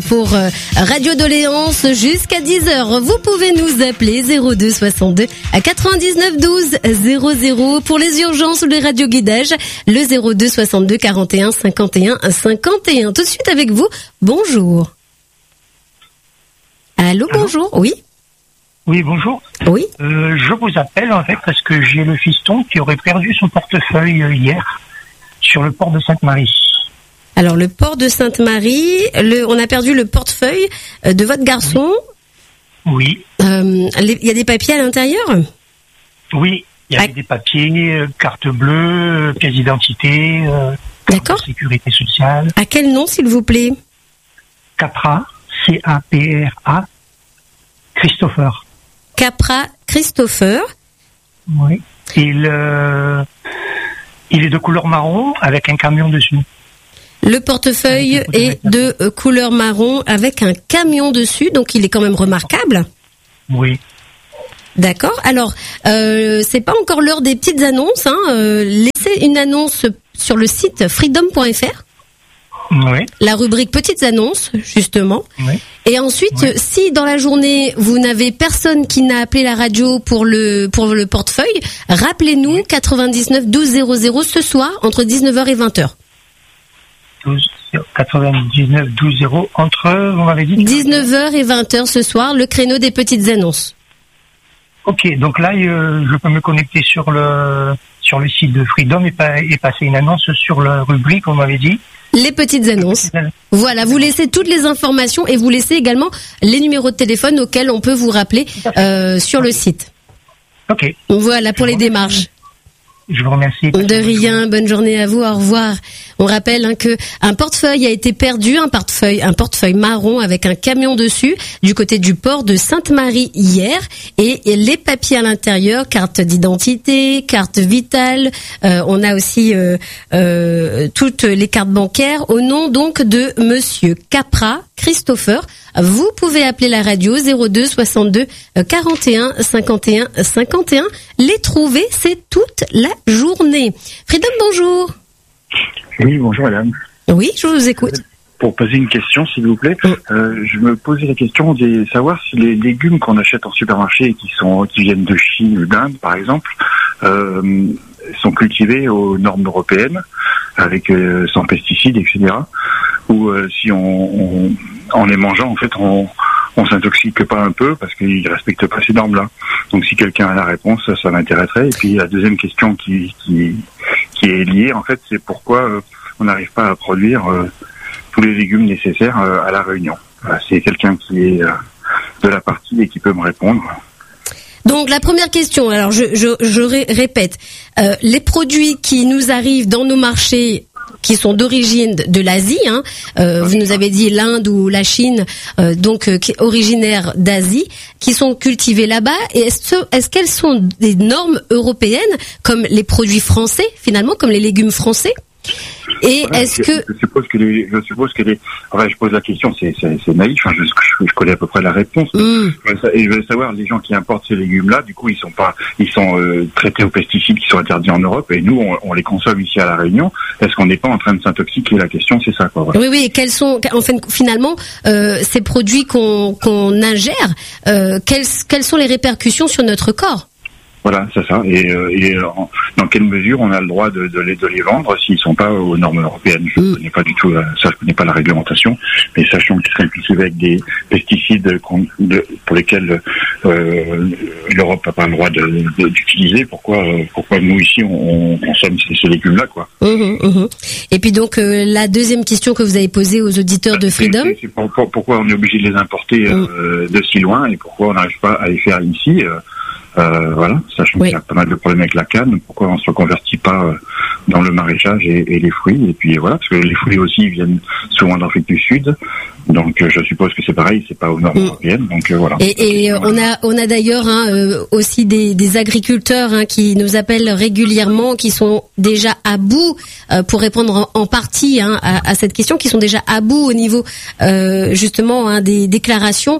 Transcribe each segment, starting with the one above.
pour Radio Doléance jusqu'à 10h. Vous pouvez nous appeler 02 62 à 99 12 00 pour les urgences ou les radioguidages. Le 02 62 41 51 51. Tout de suite avec vous. Bonjour. Allô, bonjour. Oui. Oui, bonjour. Oui. Je vous appelle en fait parce que j'ai le fiston qui aurait perdu son portefeuille hier sur le port de Sainte-Marie. Alors le port de Sainte-Marie, on a perdu le portefeuille de votre garçon. Oui. Il y a des papiers à l'intérieur ? Oui, il y avait des papiers, carte bleue, pièce d'identité, carte de sécurité sociale. À quel nom, s'il vous plaît ? Capra, C-A-P-R-A, Christopher. Capra Christopher. Oui. Il est de couleur marron avec un camion dessus. Le portefeuille est de couleur marron avec un camion dessus, donc il est quand même remarquable. Oui. D'accord. Alors, c'est pas encore l'heure des petites annonces. Laissez une annonce sur le site freedom.fr. Oui. La rubrique petites annonces, justement. Oui. Et ensuite, si dans la journée vous n'avez personne qui n'a appelé la radio pour le portefeuille, rappelez-nous 99 12 00 ce soir entre 19h et 20h. 99 12 0 entre, vous m'avez dit 19h et 20h ce soir, le créneau des petites annonces. Ok, donc là, je peux me connecter sur le site de Freedom et passer une annonce sur la rubrique, vous m'avez dit. Les petites annonces. Voilà, vous laissez toutes les informations et vous laissez également les numéros de téléphone auxquels on peut vous rappeler sur le site. Ok. Voilà pour les démarches. Je vous remercie. De rien, bonne journée à vous, au revoir. On rappelle que un portefeuille a été perdu, un portefeuille marron avec un camion dessus du côté du port de Sainte-Marie hier, et les papiers à l'intérieur, carte d'identité, carte vitale, on a aussi toutes les cartes bancaires au nom donc de monsieur Capra Christopher. Vous pouvez appeler la radio 02 62 41 51 51. Les trouver, c'est toute la journée. Freedom, bonjour. Oui, bonjour madame. Oui, je vous écoute. Pour poser une question, s'il vous plaît, je me posais la question de savoir si les légumes qu'on achète en supermarché et qui viennent de Chine ou d'Inde, par exemple, sont cultivés aux normes européennes, avec sans pesticides, etc. Ou si en les mangeant, en fait, on s'intoxique pas un peu parce qu'ils respectent pas ces normes-là. Donc si quelqu'un a la réponse, ça m'intéresserait. Et puis la deuxième question qui est liée, en fait, c'est pourquoi on n'arrive pas à produire tous les légumes nécessaires à La Réunion. Voilà, c'est quelqu'un qui est de la partie et qui peut me répondre. Donc la première question, alors je répète, les produits qui nous arrivent dans nos marchés qui sont d'origine de l'Asie, vous nous avez dit l'Inde ou la Chine, donc qui est originaire d'Asie, qui sont cultivés là-bas, et est-ce qu'elles sont des normes européennes comme les produits français finalement, comme les légumes français? Et voilà, est-ce que je suppose que enfin, je pose la question, c'est naïf, je connais à peu près la réponse. Et je veux savoir, les gens qui importent ces légumes-là, du coup, ils sont traités aux pesticides qui sont interdits en Europe, et nous, on les consomme ici à La Réunion. Est-ce qu'on n'est pas en train de s'intoxiquer? La question, c'est ça, quoi. Voilà. Oui, et quels sont, enfin, finalement, ces produits qu'on ingère, quelles sont les répercussions sur notre corps? Voilà, c'est ça. Et dans quelle mesure on a le droit de les vendre s'ils sont pas aux normes européennes? Je ne connais pas du tout je connais pas la réglementation, mais sachant qu'ils seraient cultivés avec des pesticides pour lesquels l'Europe n'a pas le droit d'utiliser, pourquoi nous ici on consomme ces légumes-là, quoi. Et puis donc la deuxième question que vous avez posée aux auditeurs de Freedom, c'est pourquoi on est obligé de les importer de si loin, et pourquoi on n'arrive pas à les faire ici. Voilà, sachant qu'il y a pas mal de problèmes avec la canne, pourquoi on se reconvertit pas dans le maraîchage et les fruits, et puis voilà, parce que les fruits aussi viennent souvent d'Afrique du Sud, donc je suppose que c'est pareil, c'est pas aux normes européennes, donc voilà. Et voilà. on a d'ailleurs aussi des agriculteurs qui nous appellent régulièrement, qui sont déjà à bout, pour répondre en partie à cette question, qui sont déjà à bout au niveau justement des déclarations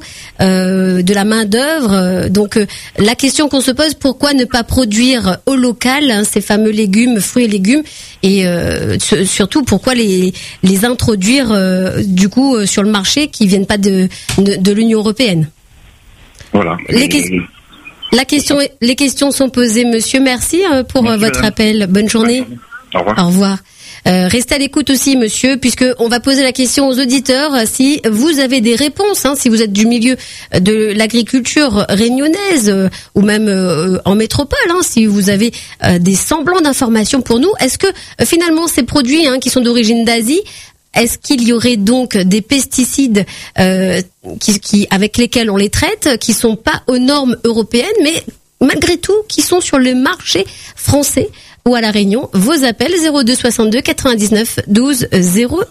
de la main d'œuvre. Donc la question qu'on se pose, pourquoi ne pas produire au local ces fameux légumes, fruits et légumes, légumes et surtout pourquoi les introduire du coup sur le marché qui viennent pas de l'Union européenne. Voilà. Les questions sont posées, monsieur. Merci pour votre appel. Bonne journée. Au revoir. Au revoir. Restez à l'écoute aussi, monsieur, puisque on va poser la question aux auditeurs si vous avez des réponses, si vous êtes du milieu de l'agriculture réunionnaise ou même en métropole, si vous avez des semblants d'informations pour nous. Est-ce que finalement ces produits qui sont d'origine d'Asie, est-ce qu'il y aurait donc des pesticides qui avec lesquels on les traite, qui sont pas aux normes européennes, mais malgré tout qui sont sur le marché français ou à La Réunion? Vos appels 02 62 99 12 00.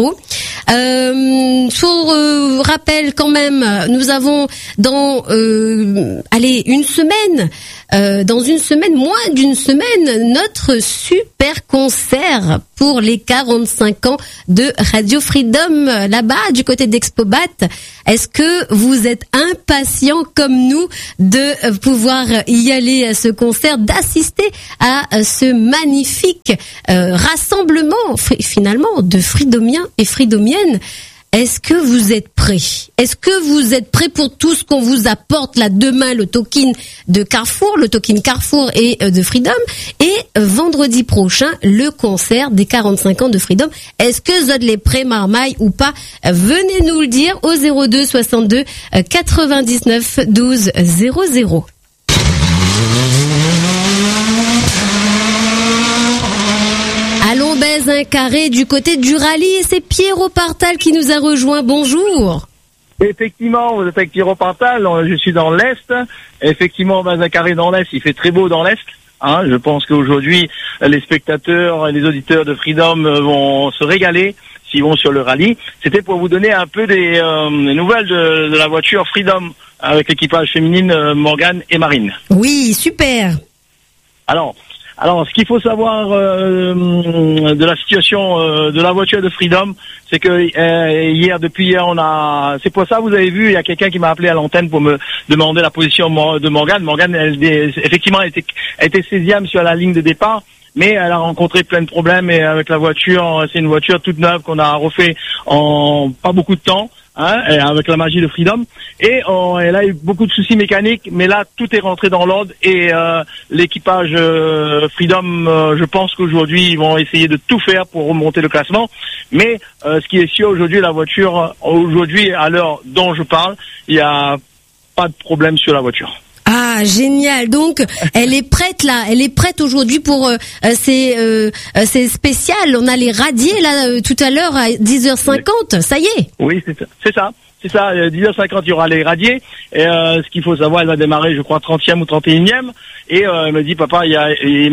Pour rappel quand même, nous avons dans une semaine, moins d'une semaine, notre super concert pour les 45 ans de Radio Freedom là-bas du côté d'Expobat. Est-ce que vous êtes impatients comme nous de pouvoir y aller à ce concert, d'assister à ce magnifique rassemblement finalement de Freedomiens et Freedomiennes? Est-ce que vous êtes prêts? Est-ce que vous êtes prêts pour tout ce qu'on vous apporte là demain, le token de Carrefour, le token Carrefour et de Freedom, et vendredi prochain, le concert des 45 ans de Freedom? Est-ce que vous êtes les prêts marmaille ou pas? Venez nous le dire au 02 62 99 12 00. Allons baise un carré du côté du rallye et c'est Pierrot Partal qui nous a rejoint. Bonjour. Effectivement, vous êtes avec Pierrot Partal, je suis dans l'Est. Effectivement, baise un carré dans l'Est, il fait très beau dans l'Est. Je pense qu'aujourd'hui, les spectateurs et les auditeurs de Freedom vont se régaler s'ils vont sur le rallye. C'était pour vous donner un peu des nouvelles de la voiture Freedom avec l'équipage féminine Morgane et Marine. Oui, super. Alors, ce qu'il faut savoir de la situation de la voiture de Freedom, c'est que depuis hier, c'est pour ça vous avez vu, il y a quelqu'un qui m'a appelé à l'antenne pour me demander la position de Morgane. Morgane, effectivement, elle était 16e sur la ligne de départ. Mais elle a rencontré plein de problèmes et avec la voiture, c'est une voiture toute neuve qu'on a refait en pas beaucoup de temps. Avec la magie de Freedom, et elle a eu beaucoup de soucis mécaniques, mais là tout est rentré dans l'ordre et l'équipage Freedom, je pense qu'aujourd'hui ils vont essayer de tout faire pour remonter le classement, mais ce qui est sûr aujourd'hui, la voiture aujourd'hui à l'heure dont je parle, il n'y a pas de problème sur la voiture. Ah, génial. Donc, elle est prête là. Elle est prête aujourd'hui pour ces spéciales. On a les radiers là tout à l'heure à 10h50. Ça y est. Oui, c'est ça. 10h50, il y aura les radiers. Et ce qu'il faut savoir, elle va démarrer, je crois, 30e ou 31e. Et elle me dit, papa, il y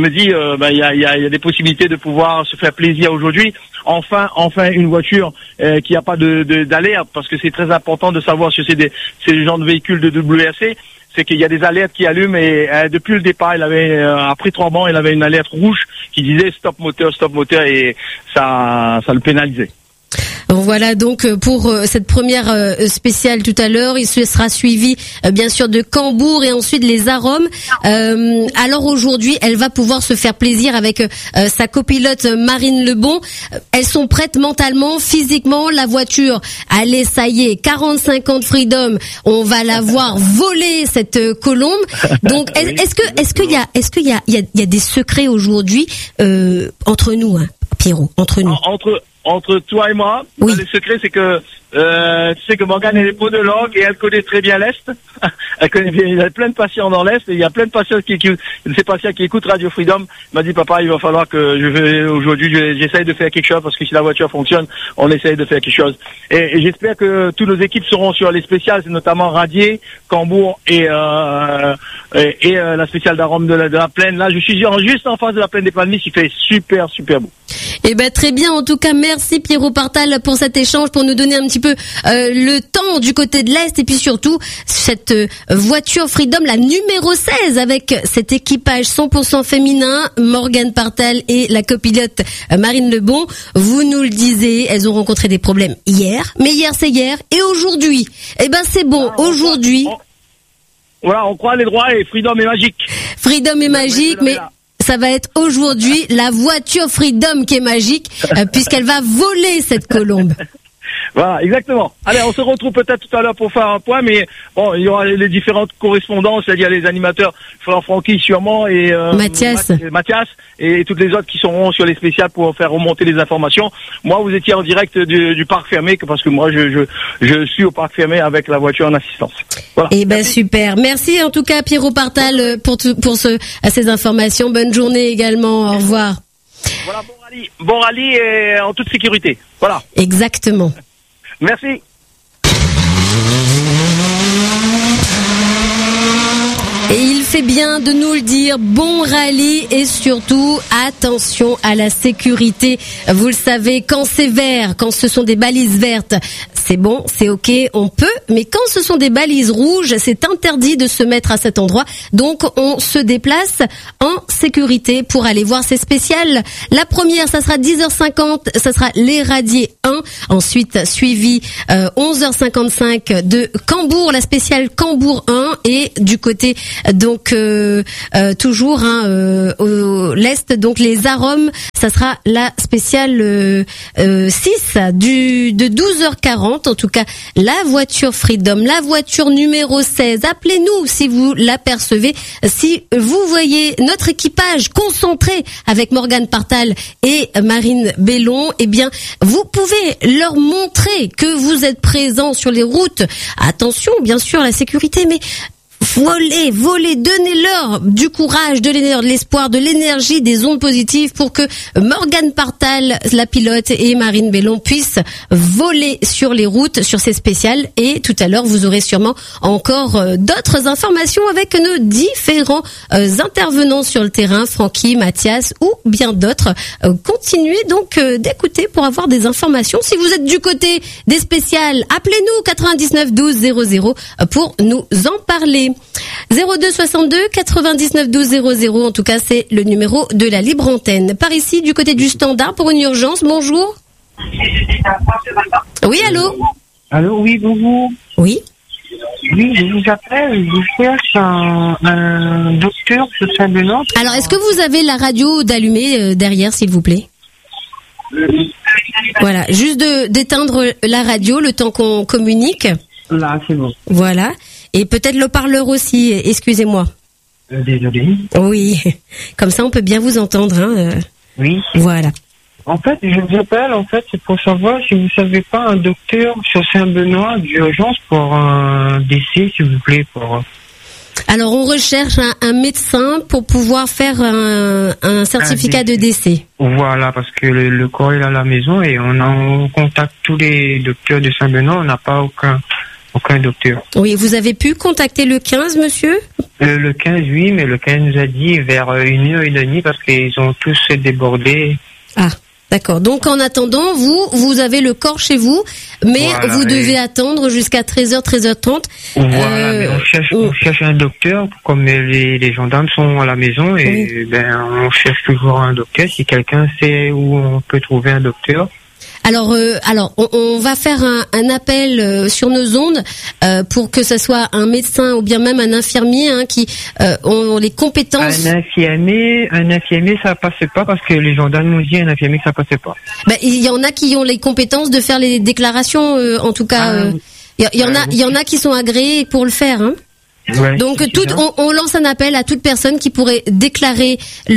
a des possibilités de pouvoir se faire plaisir aujourd'hui. Enfin, une voiture qui n'a pas d'alerte, parce que c'est très important de savoir si c'est des genres de véhicules de WRC. C'est qu'il y a des alertes qui allument et depuis le départ, après 3 bancs, il avait une alerte rouge qui disait stop moteur et ça le pénalisait. Voilà donc pour cette première spéciale tout à l'heure, il se sera suivi bien sûr de Cambourg et ensuite les arômes. Alors aujourd'hui, elle va pouvoir se faire plaisir avec sa copilote Marine Lebon. Elles sont prêtes mentalement, physiquement, la voiture. Allez, ça y est, 45 ans de Freedom, on va la voir voler cette colombe. Donc est-ce qu'il y a des secrets aujourd'hui entre nous, Pierrot, entre nous? Entre toi et moi, oui. Le secret, c'est que tu sais que Morgane est podologue et elle connaît très bien l'Est. Elle connaît bien, il y a plein de patients dans l'Est et il y a plein de patients ces patients qui écoutent Radio Freedom. M'a dit, papa, il va falloir que j'essaye de faire quelque chose parce que si la voiture fonctionne, on essaye de faire quelque chose. Et j'espère que toutes nos équipes seront sur les spéciales, notamment Radier, Cambourg et la spéciale d'arôme de la plaine. Là, je suis juste en face de la plaine des Palmistes, il fait super, super beau. Eh ben, très bien. En tout cas, merci Pierrot Partal pour cet échange, pour nous donner un petit peu le temps du côté de l'Est et puis surtout cette voiture Freedom, la numéro 16 avec cet équipage 100% féminin, Morgane Partal et la copilote Marine Lebon. Vous nous le disiez, elles ont rencontré des problèmes hier, mais hier c'est hier et aujourd'hui, eh ben c'est bon. Aujourd'hui, voilà, on croit les droits et Freedom est magique. Freedom est magique, mais ça va être aujourd'hui la voiture Freedom qui est magique, puisqu'elle va voler cette colombe. Voilà, exactement. Allez, on se retrouve peut-être tout à l'heure pour faire un point, mais bon, il y aura les différentes correspondances, c'est-à-dire les animateurs, Francky sûrement et Mathias et toutes les autres qui seront sur les spéciales pour faire remonter les informations. Moi, vous étiez en direct du parc fermé, parce que moi, je suis au parc fermé avec la voiture en assistance. Voilà. Eh ben super. Merci en tout cas Pierrot Partal pour ces informations. Bonne journée également. Au revoir. Voilà, bon rallye et en toute sécurité. Voilà. Exactement. Merci. Et il fait bien de nous le dire, bon rallye et surtout attention à la sécurité. Vous le savez, quand c'est vert, quand ce sont des balises vertes, c'est bon, c'est ok, on peut, mais quand ce sont des balises rouges, c'est interdit de se mettre à cet endroit. Donc on se déplace en sécurité pour aller voir ces spéciales. La première, ça sera 10h50, ça sera les Radiers 1, ensuite suivi 11h55 de Cambourg, la spéciale Cambourg 1, et du côté donc toujours au l'est, donc les arômes, ça sera la spéciale 6 de 12h40. En tout cas, la voiture Freedom, la voiture numéro 16. Appelez-nous si vous l'apercevez. Si vous voyez notre équipage concentré avec Morgane Partal et Marine Bellon, eh bien, vous pouvez leur montrer que vous êtes présents sur les routes. Attention, bien sûr, à la sécurité, mais volez, donnez-leur du courage, de l'espoir, de l'énergie, des ondes positives pour que Morgane Partal, la pilote, et Marine Bellon puissent voler sur les routes, sur ces spéciales. Et tout à l'heure, vous aurez sûrement encore d'autres informations avec nos différents intervenants sur le terrain, Francky, Mathias ou bien d'autres. Continuez donc d'écouter pour avoir des informations. Si vous êtes du côté des spéciales, appelez-nous 99 12 00 pour nous en parler. 02 62 99 12 00, en tout cas c'est le numéro de la libre antenne. Par ici, du côté du standard pour une urgence, bonjour. Oui, allô. Allô, oui, bonjour. Oui. Oui, je vous appelle, je cherche un docteur sur Saint-Benoît. Alors, est-ce que vous avez la radio d'allumer derrière, s'il vous plaît? Voilà, juste d'éteindre la radio le temps qu'on communique. Là, c'est bon. Voilà. Et peut-être le parleur aussi, excusez-moi. Désolé. Oui, comme ça on peut bien vous entendre. Hein. Oui. Voilà. En fait, je vous appelle, c'est pour savoir si vous savez pas un docteur sur Saint-Benoît d'urgence pour un décès, s'il vous plaît. Alors on recherche un médecin pour pouvoir faire un certificat de décès. Voilà, parce que le corps est à la maison et on contacte tous les docteurs de Saint-Benoît, on n'a pas aucun docteur. Oui, vous avez pu contacter le 15, monsieur? Le 15, oui, mais le 15 nous a dit vers 1h, 1h30 parce qu'ils ont tous débordé. Ah, d'accord. Donc en attendant, vous avez le corps chez vous, mais voilà, vous devez attendre jusqu'à 13h, 13h30. Voilà, mais on cherche un docteur, comme les gendarmes sont à la maison, et oui. On cherche toujours un docteur. Si quelqu'un sait où on peut trouver un docteur. Alors, on va faire un appel sur nos ondes pour que ce soit un médecin ou bien même un infirmier qui ont les compétences. Un infirmier, ça passait pas parce que les gendarmes nous disent un infirmier ça passait pas. Il y en a qui ont les compétences de faire les déclarations, en tout cas. Il y en a qui sont agréés pour le faire. Hein. Ouais, donc on lance un appel à toute personne qui pourrait déclarer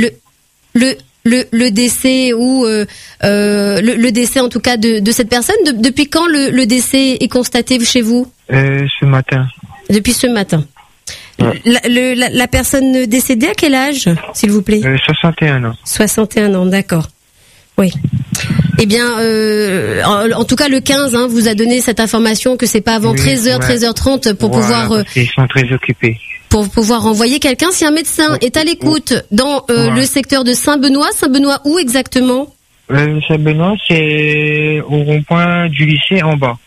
le décès ou le décès en tout cas de cette personne. Depuis quand le décès est constaté chez vous? Ce matin. Depuis ce matin. Ouais. La personne décédée à quel âge, s'il vous plaît? 61 ans. 61 ans, d'accord. Oui. Eh bien, en tout cas, le 15 vous a donné cette information que c'est pas avant 13h, 13h30 pour pouvoir... ils sont très occupés. Pour pouvoir envoyer quelqu'un. Si un médecin est à l'écoute dans le secteur de Saint-Benoît où exactement? Saint-Benoît, c'est au rond-point du lycée en bas.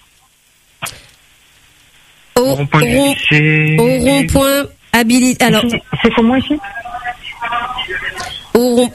Au rond-point du lycée... Au rond-point habilité... Alors... C'est comment ici? Au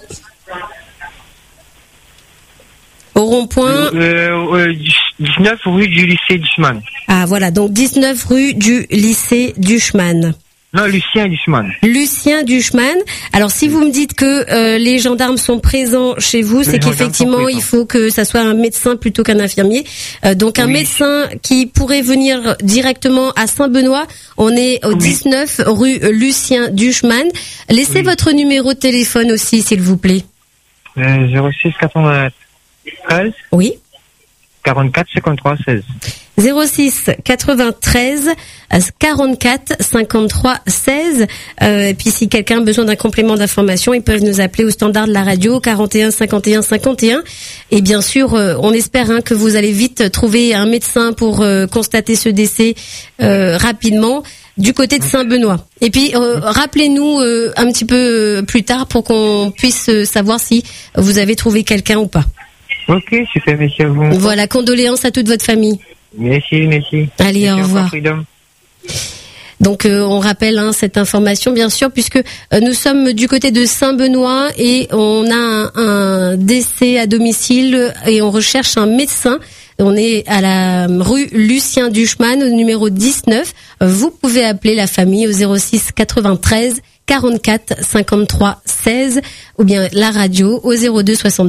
rond-point... 19 rue du lycée Duchman. Ah, voilà. Donc, 19 rue du lycée Duchman. Non, Lucien Duchman. Lucien Duchman. Alors si vous me dites que les gendarmes sont présents chez vous, c'est qu'effectivement il faut que ça soit un médecin plutôt qu'un infirmier. Donc un médecin qui pourrait venir directement à Saint-Benoît. On est au 19 rue Lucien Duchman. Laissez votre numéro de téléphone aussi, s'il vous plaît. 06 93. Oui. 44 53 16. 06 93 44 53 16. Et puis si quelqu'un a besoin d'un complément d'information, ils peuvent nous appeler au standard de la radio 41 51 51. Et bien sûr, on espère que vous allez vite trouver un médecin pour constater ce décès rapidement du côté de Saint-Benoît. Et puis rappelez-nous un petit peu plus tard pour qu'on puisse savoir si vous avez trouvé quelqu'un ou pas. Ok, super, merci à vous. Voilà, condoléances à toute votre famille. Merci. Allez, au revoir. Donc on rappelle cette information bien sûr puisque nous sommes du côté de Saint-Benoît et on a un décès à domicile et on recherche un médecin. On est à la rue Lucien Duchman au numéro 19. Vous pouvez appeler la famille au 06 93 44 53 16 ou bien la radio au 02 60.